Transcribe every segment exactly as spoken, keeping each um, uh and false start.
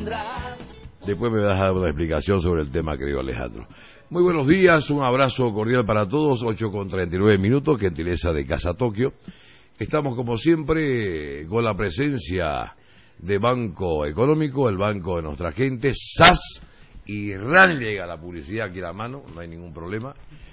Después me vas a dar una explicación sobre el tema, querido Alejandro. Muy buenos días, un abrazo cordial para todos, ocho con treinta y nueve minutos, gentileza de Casa Tokio. Estamos como siempre con la presencia de Banco Económico, el banco de nuestra gente, S A S, y RAN llega la publicidad aquí a la mano, no hay ningún problema.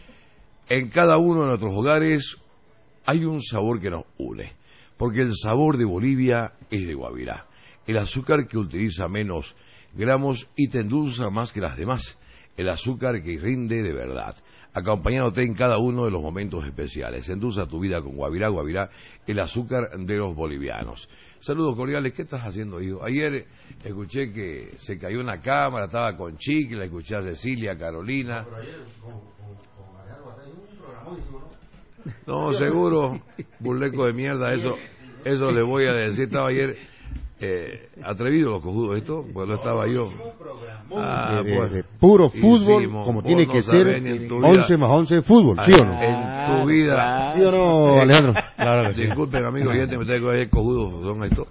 En cada uno de nuestros hogares hay un sabor que nos une, porque el sabor de Bolivia es de Guavirá, el azúcar que utiliza menos gramos y te endulza más que las demás, el azúcar que rinde de verdad, acompañándote en cada uno de los momentos especiales. Endulza tu vida con Guavirá, Guavirá, el azúcar de los bolivianos. Saludos cordiales, ¿qué estás haciendo, hijo? Ayer escuché que se cayó una cámara, estaba con Chiqui, la escuché a Cecilia, Carolina. Pero ayer con, con, con Alejandro hay un programadísimo, ¿no? No, seguro, burleco de mierda, eso, eso le voy a decir. Estaba ayer eh, atrevido los cojudos, esto, pues lo estaba yo. Ah, de, pues, de puro fútbol, hicimos, como tiene no que ser, once más once de fútbol, ¿sí o no? En tu vida. ¿Sí o no, Alejandro? Claro que sí. Disculpen, amigos, ya te me traigo ahí cojudos, son estos.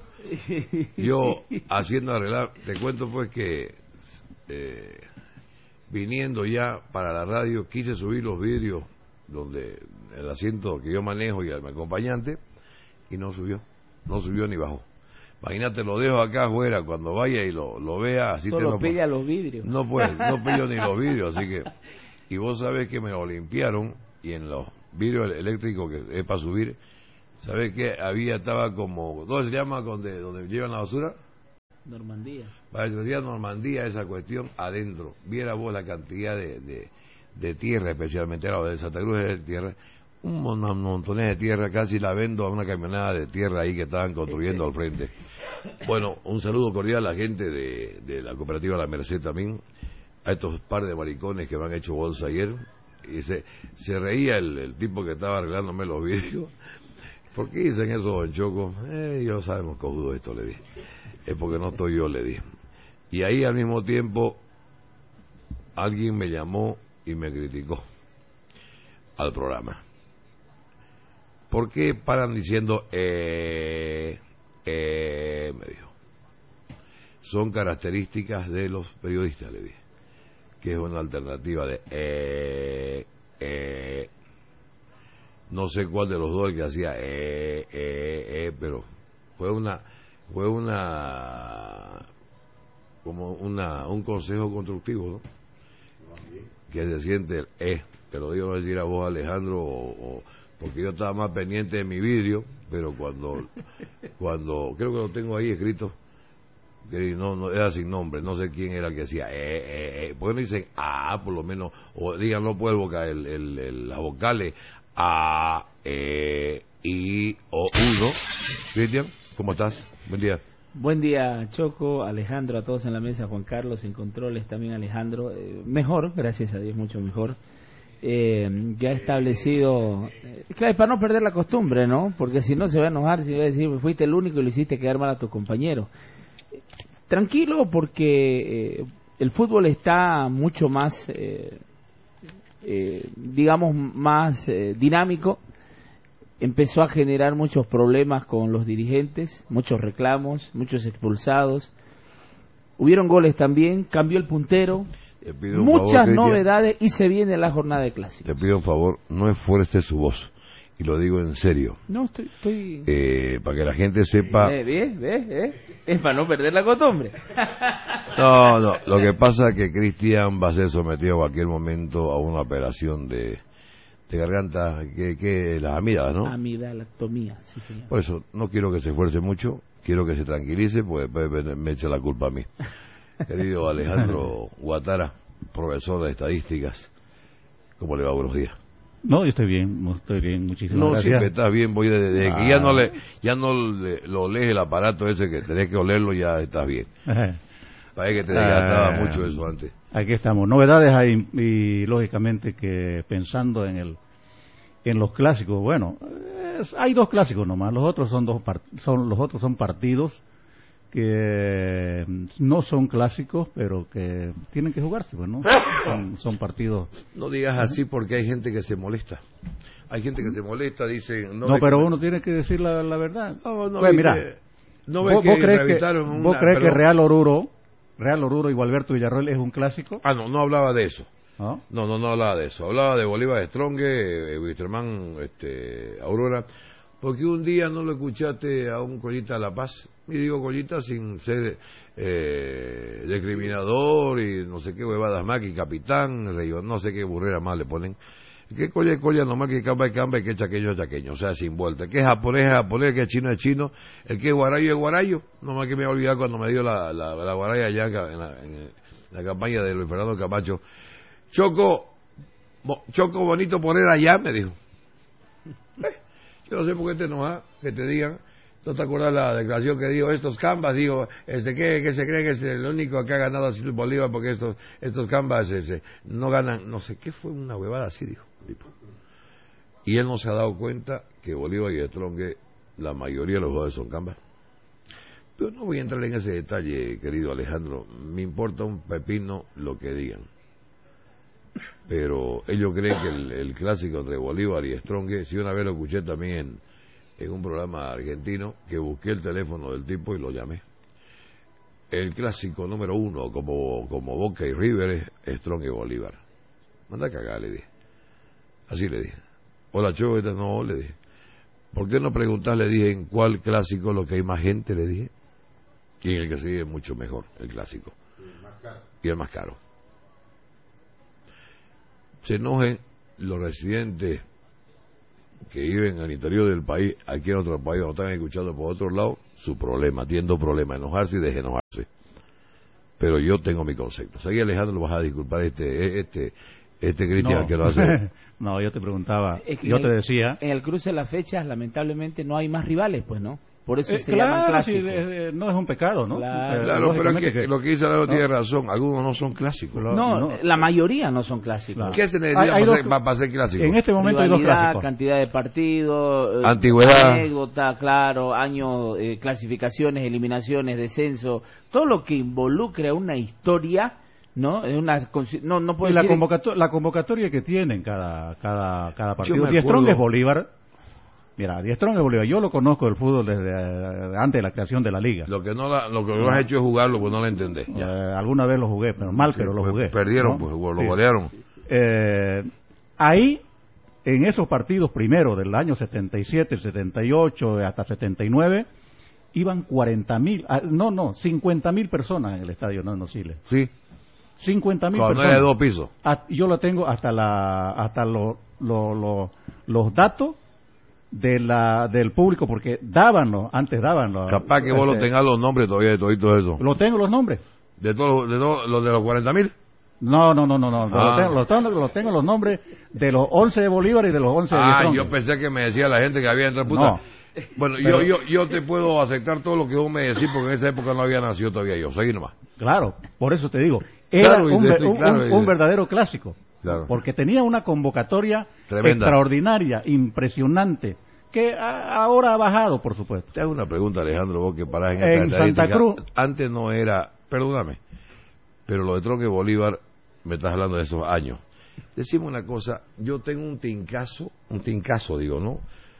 Yo, haciendo arreglar, te cuento pues que eh, viniendo ya para la radio, quise subir los vidrios donde el asiento que yo manejo y el acompañante, y no subió, no subió ni bajó. Imagínate, lo dejo acá afuera, cuando vaya y lo, lo vea, así solo te lo pilla los vidrios. No pues, no pillo ni los vidrios, así que, y vos sabés que me lo limpiaron, y en los vidrios eléctricos que es para subir, ¿sabés qué? Había, estaba como, ¿dónde se llama donde, donde llevan la basura? Normandía. Parecía Normandía esa cuestión adentro. Viera vos la cantidad de, de, de tierra, especialmente ahora de Santa Cruz de tierra, un montón de tierra, casi la vendo a una camionada de tierra ahí que estaban construyendo al frente. Bueno, un saludo cordial a la gente de, de la cooperativa La Merced también, a estos par de maricones que me han hecho bolsa ayer, y se, se reía el, el tipo que estaba arreglándome los vidrios. ¿Por qué dicen eso, don Choco? Eh, yo sabemos cojudo esto, le dije. Es porque no estoy yo, le dije. Y ahí al mismo tiempo alguien me llamó y me criticó al programa. ¿Por qué paran diciendo eh, eh, me dijo? Son características de los periodistas, le dije, que es una alternativa de eh, eh. No sé cuál de los dos el que hacía eh, eh, eh, pero fue una fue una como una un consejo constructivo, ¿no? Que se siente el eh, te lo digo no decir a vos, Alejandro, o, o porque yo estaba más pendiente de mi vídeo, pero cuando cuando creo que lo tengo ahí escrito, que no, no era sin nombre, no sé quién era el que decía eh, eh, eh. ¿Por qué no dicen ah, por lo menos, o díganlo por el vocal, el, el, el, las vocales a, e, i, o, u, ¿no? Cristian, ¿cómo estás? Buen día. Buen día, Choco, Alejandro, a todos en la mesa, Juan Carlos en controles, también Alejandro. Eh, mejor, gracias a Dios, mucho mejor. Eh, ya establecido, eh, claro, para no perder la costumbre, ¿no? Porque si no se va a enojar, si va a decir, fuiste el único y lo hiciste quedar mal a tu compañero. Eh, tranquilo, porque eh, el fútbol está mucho más... Eh, Eh, digamos más eh, dinámico, empezó a generar muchos problemas con los dirigentes, muchos reclamos, muchos expulsados, hubieron goles también, cambió el puntero, muchas favor, novedades y se viene la jornada de clásicos. Te pido un favor, no esfuerce su voz, y lo digo en serio. No, estoy... estoy... Eh, para que la gente sepa... ¿Ves? ¿Ves? ¿Ves? ¿Ves? Es para no perder la costumbre. No, no, lo que pasa es que Cristian va a ser sometido a cualquier momento a una operación de, de garganta, que, que las amígdalas, ¿no? Amigdalactomía, sí señor. Por eso, no quiero que se esfuerce mucho, quiero que se tranquilice, pues después me echa la culpa a mí. Querido Alejandro Guatara, profesor de estadísticas, ¿cómo le va? Buenos días. No, yo estoy bien, estoy bien, muchísimas no, gracias. No, siempre estás bien, voy desde, desde ah. que ya no le, ya no le, lo lees el aparato ese que tenés que olerlo, ya estás bien. Parece que te desgastaba ah, mucho eso antes. Aquí estamos, novedades hay, y lógicamente que pensando en el, en los clásicos, bueno, es, hay dos clásicos nomás, los otros son dos part, son los otros son partidos que no son clásicos, pero que tienen que jugarse, pues, ¿no? Son, son partidos. No digas así porque hay gente que se molesta. Hay gente que se molesta, dicen... No, no pero que... uno tiene que decir la, la verdad. No, no, pues, mira, que, no ves vos, que vos crees que, una, vos crees que Real Oruro Real Oruro y Gualberto Villarroel es un clásico. Ah, no, no hablaba de eso. ¿No? No, no, no hablaba de eso. Hablaba de Bolívar Stronge, eh, Wisterman, este, Aurora. Porque un día no lo escuchaste a un Collita de La Paz. Y digo Collita sin ser eh, discriminador y no sé qué huevadas más, que capitán, no sé qué burrera más le ponen. Que colla es colla, nomás que camba es camba y que chaqueño es chaqueño, o sea, sin vuelta. Que es japonés es japonés, el que es chino es chino, el que es guarayo es guarayo. Nomás que me voy a olvidar cuando me dio la, la, la guaraya allá en la, en la campaña de Luis Fernando Camacho. Choco, bo, Choco bonito poner allá, me dijo. Eh, yo no sé por qué te enojas, que te digan. ¿No te acuerdas la declaración que dijo estos cambas? Digo, este, ¿qué, qué se cree que es el único que ha ganado así el Bolívar? Porque estos estos cambas ese, no ganan, no sé qué fue, una huevada así, dijo. Y él no se ha dado cuenta que Bolívar y Stronge, la mayoría de los jugadores son cambas. Pero no voy a entrar en ese detalle, querido Alejandro. Me importa un pepino lo que digan. Pero ellos creen que el, el clásico entre Bolívar y Stronge, si una vez lo escuché también en, en un programa argentino, que busqué el teléfono del tipo y lo llamé. El clásico número uno, como, como Boca y River, es Stronge y Bolívar. Manda a cagar, le dije. Así le dije. Hola, Choco, no, le dije. ¿Por qué no preguntas, le dije, en cuál clásico lo que hay más gente, le dije? Y en el que sigue mucho mejor, el clásico. Y el más caro. Y el más caro. Se enojen los residentes que viven en el interior del país, aquí en otro país, o están escuchando por otro lado, su problema, tienen dos problemas, enojarse y desenojarse. Pero yo tengo mi concepto. Seguí, Alejandro, lo vas a disculpar este, este, este Cristian no. que lo hace. No, yo te preguntaba, Es que yo en te el- decía... En el cruce de las fechas, lamentablemente, no hay más rivales, pues, ¿no? Por eso Eh, se llaman claro, sí, clásicos. eh, eh, no es un pecado, ¿no? Claro. Eh, Claro, pero es lógicamente que, que- lo que dice Alejandro no. tiene razón, algunos no son clásicos. Lo- No, no. la mayoría no son clásicos. Claro. ¿Qué se necesita Hay- hay para, dos- ser, para, para ser clásico? En este momento hay dos Rivalidad, clásicos. cantidad de partidos, eh, Antigüedad. anécdota, claro, años, eh, clasificaciones, eliminaciones, descenso, todo lo que involucre una historia, ¿no? Es una consi- no no puedo Y la, decir convocato- la convocatoria que tienen cada cada cada partido. me Die Strong acuerdo- es Bolívar. Mira, Die Strong es Bolívar. Yo lo conozco del fútbol desde eh, antes de la creación de la liga. Lo que no la, lo que no has hecho es jugarlo, pues no lo entendés. Eh, alguna vez lo jugué, pero mal, pero lo Pues jugué. Perdieron, ¿no? pues lo Sí. golearon. Eh, ahí, en esos partidos primero del año setenta y siete, setenta y ocho hasta setenta y nueve, iban cuarenta mil, ah, no, no, cincuenta mil personas en el estadio Nando Siles. Sí, cincuenta mil cuando personas. era de dos pisos. Ah, yo lo tengo hasta la hasta lo, lo- lo- los datos de la del público, porque daban los- antes daban los, Capaz que vos lo este, tengas los nombres todavía de toditos eso. lo tengo los nombres. De todos de todos los de los cuarenta mil. No, no, no, no, no. Ah. Lo, tengo, lo tengo- lo tengo los nombres de los once de Bolívar y de los once de Ah, Strong. yo pensé que me decía la gente que había entre puta. No. Bueno, Pero- yo, yo, yo te puedo aceptar todo lo que vos me decís porque en esa época no había nacido todavía yo. Seguí nomás. Claro, por eso te digo, era Claro, y un, de- ver- un- claro, un- y de- un verdadero clásico, Claro. porque tenía una convocatoria Tremenda. extraordinaria, impresionante, que a- ahora ha bajado, por supuesto. Te hago una pregunta, Alejandro, vos que parás en, En esta Santa estadística. Cruz. Antes no era, perdóname, pero lo de Tronque Bolívar, me estás hablando de esos años. Decime una cosa, yo tengo un tincazo, un tincazo digo, ¿no?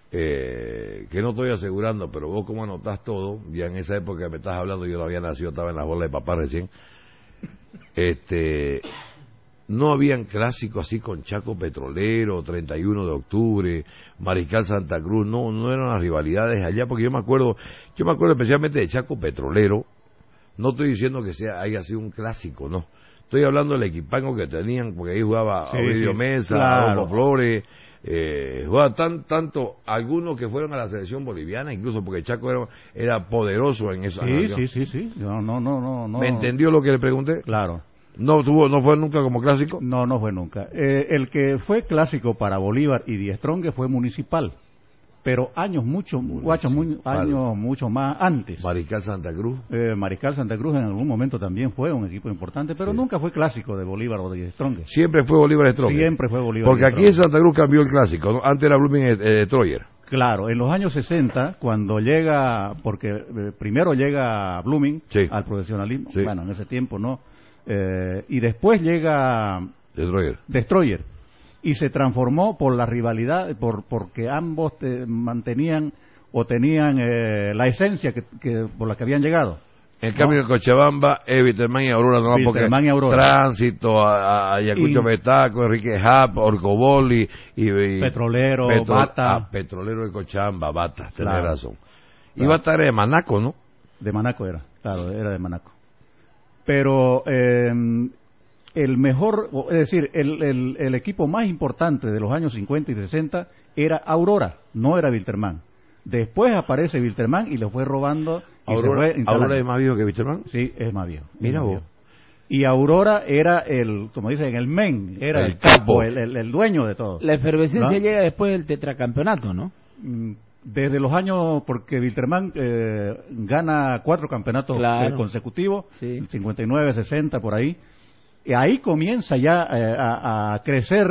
Eh, que no estoy asegurando, pero vos como anotás todo, ya en esa época que me estás hablando, yo no había nacido, estaba en las bolas de papá recién. Este, no habían clásicos así con Chaco Petrolero, treinta y uno de octubre, Mariscal Santa Cruz, no, no eran las rivalidades allá, porque yo me acuerdo, yo me acuerdo especialmente de Chaco Petrolero. No estoy diciendo que sea haya sido un clásico, no. Estoy hablando del equipango que tenían, porque ahí jugaba Sí, Aurelio sí, Mesa, claro. Adolfo Flores, eh, jugaba tan, tanto, algunos que fueron a la selección boliviana, incluso porque Chaco era, era poderoso en esa Sí, nación. sí, sí, sí. No, no, no, no, no. ¿Me entendió lo que le pregunté? Claro. ¿No tuvo, no fue nunca como clásico? No, no fue nunca. Eh, el que fue clásico para Bolívar y Die Strong fue Municipal, pero años mucho, guachos, muy- años mucho más antes. Mariscal Santa Cruz. Eh, Mariscal Santa Cruz en algún momento también fue un equipo importante, pero Sí. nunca fue clásico de Bolívar o de Strong. Siempre fue Bolívar Stronger. Siempre fue Bolívar. Porque y aquí en Strong. Santa Cruz cambió el clásico, ¿no? Antes era Blooming eh, eh, Troyer. Claro, en los años sesenta, cuando llega, porque eh, primero llega Blooming Sí. al profesionalismo, Sí. bueno, en ese tiempo no, eh, y después llega De Troyer. Destroyer y se transformó por la rivalidad, por porque ambos eh, mantenían o tenían eh, la esencia que, que- por la que habían llegado. En cambio, en Cochabamba es Wilstermann y Aurora, no porque y Aurora. Tránsito, a, a Ayacucho Betaco, Enrique Jap, Orcoboli y, y Petrolero, Petro, Bata. Ah, Petrolero de Cochabamba, Bata, tenés Claro. razón. Y Claro. Bata era de Manaco, ¿no? De Manaco era, claro, era de Manaco. Pero eh, el mejor, es decir, el, el, el equipo más importante de los años cincuenta y sesenta era Aurora, no era Wilstermann. Después aparece Wilstermann y lo fue robando. Y Aurora, se fue instalando. ¿Aurora es más viejo que Wilstermann? Sí, es más viejo. es Mira más vos. viejo. Y Aurora era el, como dicen, el men, era El el, capo, capo. el, el, el dueño de todo. La efervescencia ¿No? llega después del tetracampeonato, ¿no? Mm, Desde los años, porque Wilstermann eh, gana cuatro campeonatos Claro. eh, consecutivos, Sí. cincuenta y nueve, sesenta, por ahí. Y ahí comienza ya eh, a, a crecer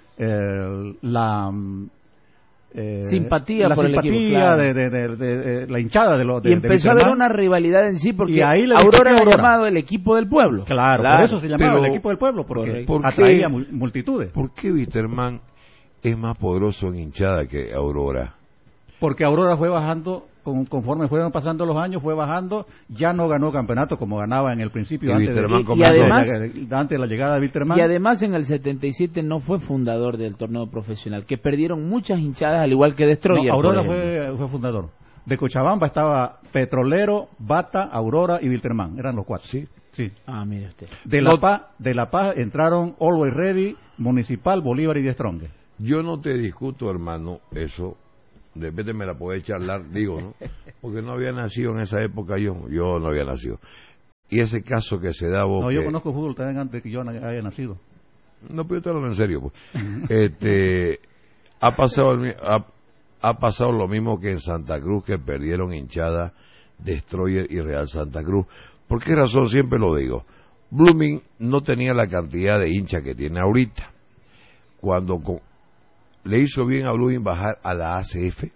eh, la... mm, eh, Simpatía la por el simpatía equipo, claro. de, de- de- de- de la hinchada de los de, Y de empezó a haber Wilstermann. una rivalidad en sí, porque Y ahí le Aurora destaca era Aurora. llamado el equipo del pueblo. Claro, por eso se llamaba Pero- el equipo del pueblo, porque Correcto. ¿Por qué? atraía mul- multitudes. ¿Por qué Wilstermann es más poderoso en hinchada que Aurora? Porque Aurora fue bajando, con- conforme fueron pasando los años, fue bajando, ya no ganó campeonato como ganaba en el principio, Y antes de, Wilstermann Y- y comenzó. además- de- antes de la llegada de Wilstermann. Y además en el setenta y siete no fue fundador del torneo profesional, que perdieron muchas hinchadas al igual que Destroyer. No, Aurora por ejemplo. fue, fue fundador. De Cochabamba estaba Petrolero, Bata, Aurora y Wilstermann, eran los cuatro. Sí. Sí. Ah, mire usted. De No- La Paz, de La Paz entraron Always Ready, Municipal, Bolívar y The Strongest. Yo no te discuto, hermano, eso. De repente me la podés charlar, digo, ¿no? Porque no había nacido en esa época yo. Yo no había nacido. Y ese caso que se da vos... No, yo que- conozco fútbol también antes que yo na- haya nacido. No, pero yo te hablo en serio, pues. este, ha pasado el mi- ha, ha pasado lo mismo que en Santa Cruz, que perdieron hinchada Destroyer y Real Santa Cruz. ¿Por qué razón? Siempre lo digo. Blooming no tenía la cantidad de hinchas que tiene ahorita. Cuando con- le hizo bien a Blooming bajar a la A C F,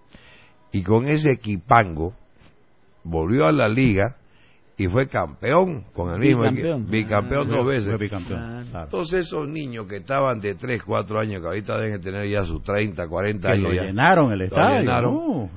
y con ese equipango volvió a la liga y fue campeón con el mismo Bicampeón. equipo, bicampeón Ah, dos veces. Fue bicampeón. Claro. Claro. Entonces esos niños que estaban de tres, cuatro años, que ahorita deben tener ya sus treinta, cuarenta Que años lo ya, llenaron el estadio. llenaron. Uh,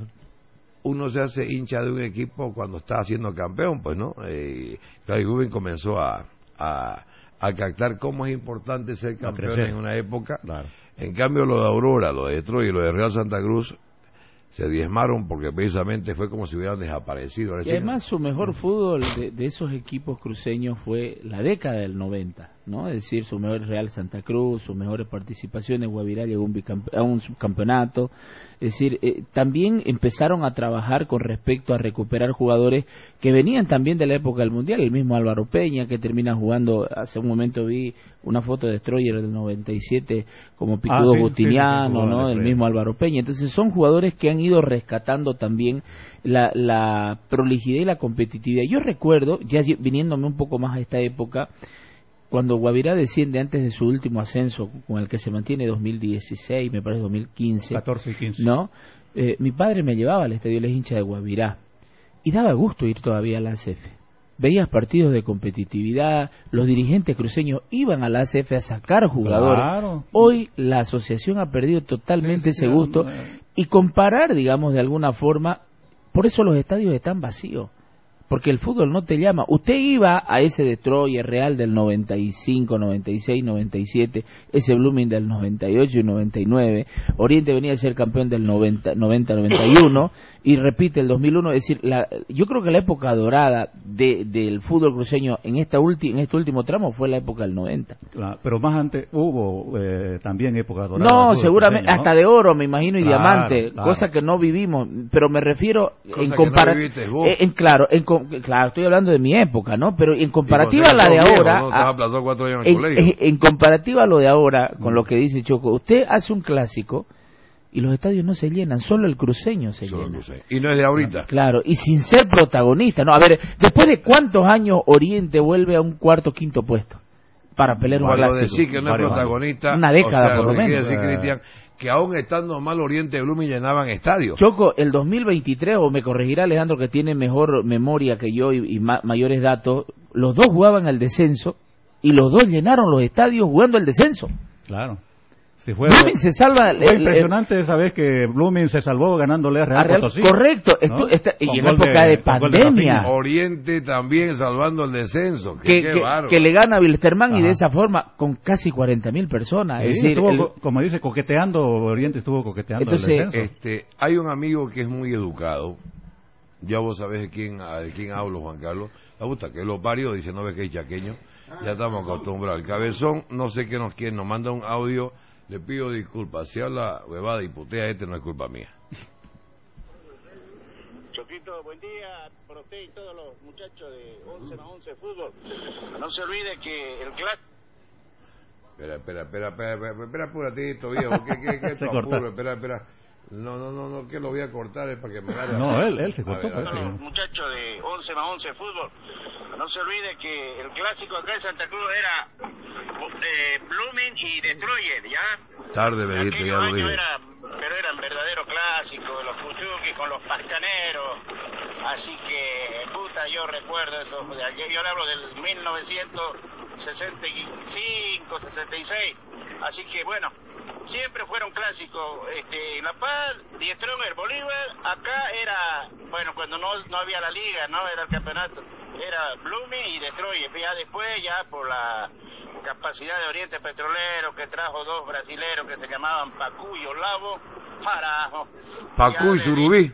uno se hace hincha de un equipo cuando está haciendo campeón, pues, ¿no? Eh, claro, y Rubén comenzó a, a, a captar cómo es importante ser campeón crecer. en una época. claro. En cambio, lo de Aurora, lo de Detroit y lo de Real Santa Cruz se diezmaron porque precisamente fue como si hubieran desaparecido. Y Recién- además su mejor fútbol de, de esos equipos cruceños fue la década del noventa, ¿no? Es decir, su mejor Real Santa Cruz, sus mejores participaciones, Guavirá llegó a un, bicampe- a un subcampeonato. Es decir, eh, también empezaron a trabajar con respecto a recuperar jugadores que venían también de la época del Mundial, el mismo Álvaro Peña, que termina jugando, hace un momento vi una foto de Destroyer del noventa y siete como Picudo Ah, sí, Bustiniano, sí, sí, jugó en ¿no? El Destroyer. mismo Álvaro Peña. Entonces son jugadores que han ido rescatando también la, la prolijidad y la competitividad. Yo recuerdo, ya viniéndome un poco más a esta época, cuando Guavirá desciende antes de su último ascenso, con el que se mantiene dos mil dieciséis, me parece dos mil quince, catorce y quince. ¿no? Eh, mi padre me llevaba al estadio Les Hinchas de Guavirá y daba gusto ir todavía a la A C F. Veías partidos de competitividad, los dirigentes cruceños iban a la A C F a sacar jugadores. Claro. Hoy la asociación ha perdido totalmente Sí, sí, ese sí, gusto no, no. y comparar, digamos, de alguna forma, por eso los estadios están vacíos. Porque el fútbol no te llama. Usted iba a ese Destroyer Real del noventa y cinco, noventa y seis, noventa y siete, ese Blooming del noventa y ocho y noventa y nueve, Oriente venía a ser campeón del noventa, noventa, noventa y uno y repite el dos mil uno. Es decir, la, yo creo que la época dorada de, del fútbol cruceño en esta ulti, en este último tramo fue la época del noventa. Claro, pero más antes hubo eh, también épocas doradas. No, del fútbol seguramente cruceño, ¿no? hasta de oro, me imagino, y Claro, diamante, claro. cosa que no vivimos, pero me refiero Cosa en que compara- no viviste vos. eh, en claro, en com- claro, estoy hablando de mi época, ¿no? Pero en Y comparativa vos a la de sos viejo, ahora, ¿no? Te a- has aplazado cuatro años en el en, colegio. en- en comparativa a lo de ahora, con lo que dice Choco, usted hace un clásico y los estadios no se llenan, solo el cruceño se Solo llena. no sé. Y no es de ahorita. Claro, y sin ser protagonista, ¿no? A ver, después de cuántos años Oriente vuelve a un cuarto, quinto puesto para pelear un Cuando clásico. decís que no es Varios protagonista, Una década, o sea, por lo lo que quiere menos. decir, Cristian, que aún estando mal Oriente y Blooming llenaban estadios. Choco, el dos mil veintitrés, o me corregirá Alejandro que tiene mejor memoria que yo y, y ma- mayores datos, los dos jugaban al descenso y los dos llenaron los estadios jugando el descenso. Claro. Sí, fue, Blooming se salva. Fue el, impresionante esa vez que Blooming se salvó ganándole a Real, a Real Potosí. Correcto, esto, ¿no? esta, y en época de, de pandemia. De Oriente también salvando el descenso. Que, que, que, que le gana a Wilstermann y de esa forma con casi cuarenta mil personas. Sí, es decir, estuvo, el, como dice, coqueteando, Oriente estuvo coqueteando entonces, el descenso. Este, hay un amigo que es muy educado. Ya vos sabés de quién, de quién hablo, Juan Carlos. Me gusta que los varios dicen, no ves que es chaqueño. Ya estamos acostumbrados. El Cabezón, no sé qué nos quiere, nos manda un audio. Le pido disculpas. Si habla huevada y putea, este no es culpa mía. Choquito, buen día para usted y todos los muchachos de once más once Fútbol. No se olvide que el clásico... Espera, espera, espera, espera, espera, espera, apuratito, viejo. ¿Qué, qué, qué, se apuro? Espera, espera. No, no, no, no, que lo voy a cortar, es para que me haga... No, él, él se cortó. A ver, a los muchachos de once más once Fútbol, no se olvide que el clásico acá en Santa Cruz era eh, Blooming y Destroyer, ¿ya? Tarde, Benito, ya lo dije. Era, pero eran verdaderos clásicos, los Fuchuki con los pascaneros, así que, puta, yo recuerdo eso, yo le hablo del mil novecientos sesenta y cinco, sesenta y seis, así que bueno, siempre fueron clásicos. Este, en La Paz, Die Stronger, Bolívar, acá era, bueno, cuando no no había la liga, no era el campeonato, era Blooming y Destroyer. Ya después, ya por la capacidad de Oriente Petrolero, que trajo dos brasileros que se llamaban Pacú y Olavo, parajo. Pacú y Surubí.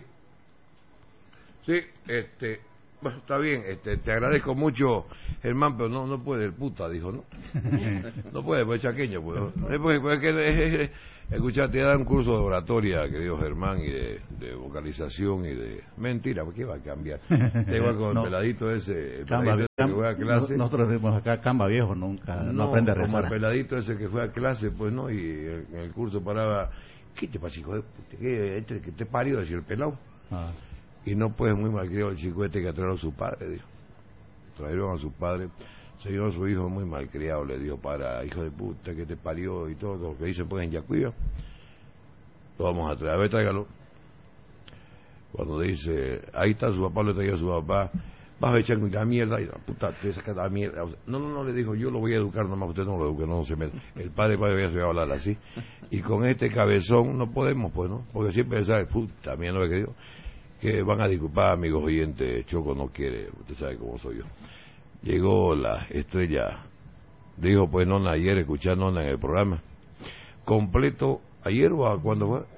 Sí, este... Bueno, está bien, este, te agradezco mucho, Germán, pero no no puede, el puta, dijo, ¿no? No puede, pues es chaqueño, pues. Es porque, pues, es que, escucha, te dan un curso de oratoria, querido Germán, y de, de vocalización y de... Mentira, ¿por qué va a cambiar? Da igual con no. el peladito ese, el Camba, peladito ese que fue a clase. Nosotros decimos acá, Camba viejo, nunca, no, no aprende a rezar. Como el peladito ese que fue a clase, pues, ¿no? Y en el curso paraba, ¿qué te pasa, hijo de puta? ¿Qué, este, que te parió? Decía el pelado. Ah. Y no puede muy malcriado el chico este que trajeron a su padre, dijo. Trajeron a su padre, se dio a su hijo muy malcriado, le dijo, para, hijo de puta, que te parió y todo, lo que dicen pues en Yacuiba. Lo vamos a traer, a ver, tráigalo. Cuando dice, ahí está su papá, le traía a su papá, vas a echar la mierda, y la puta, te saca la mierda. O sea, no, no, no, le dijo, yo lo voy a educar, nomás usted no lo eduque, no, no se mete. El padre, padre, ya se va a hablar así. Y con este cabezón no podemos, pues, ¿no? Porque siempre sabe, puta, también lo he querido. Que van a disculpar, amigos oyentes, Choco no quiere, usted sabe cómo soy yo. Llegó la estrella, dijo pues Nona ayer, escuchar Nona en el programa, completo, ¿ayer o a cuándo fue?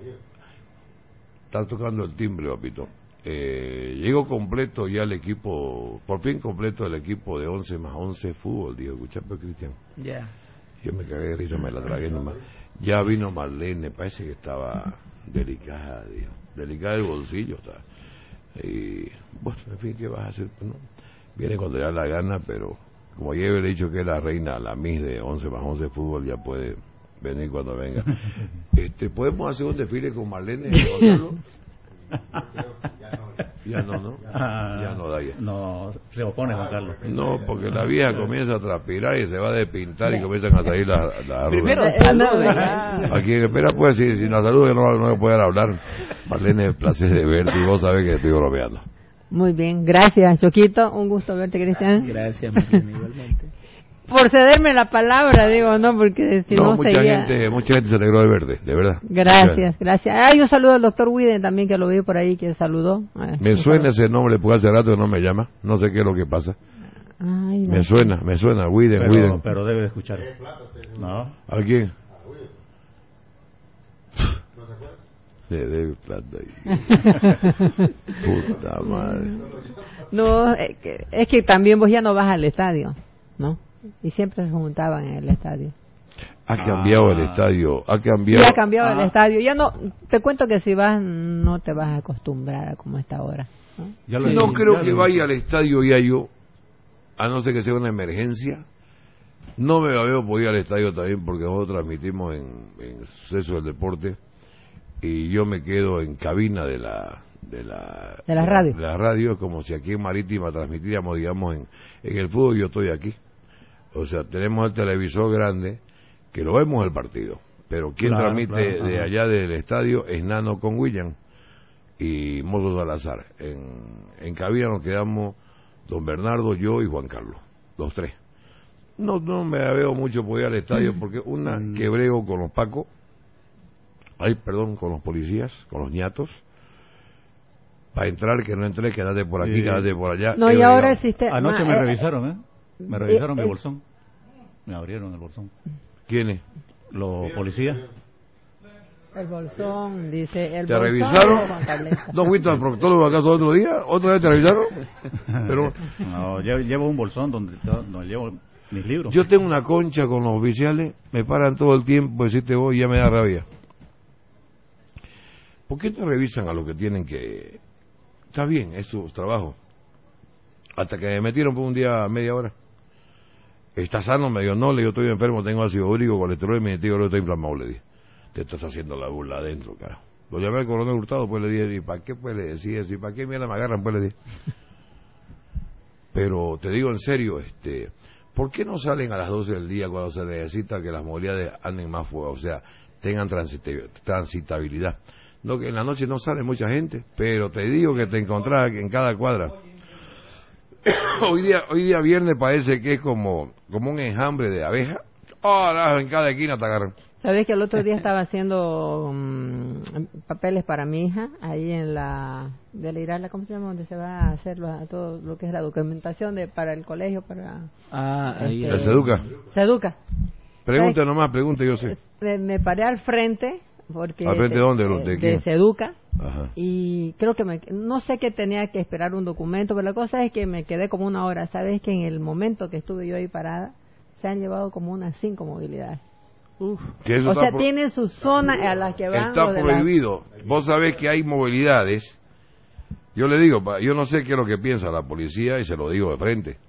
Está tocando el timbre, papito. Eh, llegó completo ya el equipo, por fin completo el equipo de once más once Fútbol, dijo, escuchar pues Cristian. Ya. Yeah. Yo me cagué de risa, me la tragué nomás. Ya vino Marlene, parece que estaba delicada, dijo. Delicada el bolsillo está. Y bueno, en fin, ¿qué vas a hacer? Pues, no. Viene cuando ya la gana, pero como ayer le he dicho que es la reina, la Miss de once más once Fútbol, ya puede venir cuando venga. Este, ¿podemos hacer un desfile con Marlene? Ya no, ¿no? Ya no da ya. No, se opone Juan Carlos. No, porque la vieja comienza a transpirar y se va a despintar y comienzan a salir las la, la Primero salude. Aquí espera, pues, si, si la salud no, no me pueden hablar. Marlene, placer de verte y vos sabés que estoy bromeando. Muy bien, gracias, Choquito. Un gusto verte, Cristian. Gracias, Marlene, igualmente. Por cederme la palabra, digo, no, porque si no, no mucha seguía... gente, mucha gente se alegró de verte, de verdad. Gracias, gracias. Hay un saludo al doctor Widen también, que lo vi por ahí, que saludó. Ay, me suena ese nombre, porque hace rato que no me llama, no sé qué es lo que pasa. Ay, no. Me suena, me suena, Widen, pero, Widen. Pero debe de escuchar. ¿No? ¿A quién? Le debe plata ahí. Puta madre. No, es que, es que también vos ya no vas al estadio, ¿no? Y siempre se juntaban en el estadio. Ha cambiado ah. el estadio, ha cambiado. Ya ha cambiado ah. el estadio. Ya no, te cuento que si vas, no te vas a acostumbrar a como está ahora. No, ya sí, no creo que vaya al estadio ya yo, a no ser que sea una emergencia. No me veo por ir al estadio también porque nosotros transmitimos en, en Suceso del Deporte y yo me quedo en cabina de la de la de la radio. De la radio, como si aquí en Marítima transmitiríamos, digamos, en, en el fútbol. Yo estoy aquí. O sea, tenemos el televisor grande, que lo vemos el partido, pero quien claro, transmite claro, de allá del estadio es Nano con William y Mozo Salazar. En, en cabina nos quedamos don Bernardo, yo y Juan Carlos, los tres. No no me veo mucho por ir al estadio, porque una, que brego con los Pacos, ay, perdón, con los policías, con los ñatos, para entrar, que no entré, quédate por aquí, Sí. quédate por allá. No, y ahora el sistema... Anoche me eh, revisaron, ¿eh? Me revisaron eh, mi eh, bolsón. Me abrieron el bolsón. ¿Quiénes? Los policías. El bolsón, dice... El ¿Te bolsón revisaron? de Juan Carleta. ¿No fuiste al proctólogo acaso otro día? ¿Otra vez te revisaron? Pero No, lle- llevo un bolsón donde, donde llevo mis libros. yo tengo una concha con los oficiales, me paran todo el tiempo, decirte vos, y ya me da rabia. ¿Por qué te revisan a lo que tienen que...? Está bien, es su trabajo. Hasta que me metieron por un día media hora. ¿Estás sano? Me dijo, no, le digo, estoy enfermo, tengo ácido úrico, colesterol y mi intestino está inflamado, le dije. Te estás haciendo la burla adentro, carajo. Lo llamé al coronel Hurtado, pues le dije, ¿y para qué pues le decía eso? ¿Y para qué mierda me agarran? Pues le dije. Pero te digo en serio, este, ¿por qué no salen a las doce del día cuando se necesita que las movilidades anden más fuego? O sea, tengan transite- transitabilidad. No, que en la noche no sale mucha gente, pero te digo que te encontrás en cada cuadra. hoy día hoy día viernes parece que es como como un enjambre de abejas. Oh, en cada esquina te agarran. ¿Sabes que el otro día estaba haciendo um, papeles para mi hija, ahí en la, de la Irala, ¿cómo se llama? Donde se va a hacer lo, todo lo que es la documentación de para el colegio, para... Ah, ahí. Este, ¿La Seduca? Seduca. Pregunta nomás, pregunta, yo sé. Me, me paré al frente, porque... ¿Al frente de dónde? ¿De De, quién? de Seduca. Ajá. Y creo que me, no sé que tenía que esperar un documento, pero la cosa es que me quedé como una hora. Sabes que en el momento que estuve yo ahí parada, se han llevado como unas cinco movilidades. Uf. Que eso O está sea, pro- tiene su zona a la que van. Está los de las- prohibido. Vos sabés que hay movilidades. Yo le digo, pa- yo no sé qué es lo que piensa la policía y se lo digo de frente.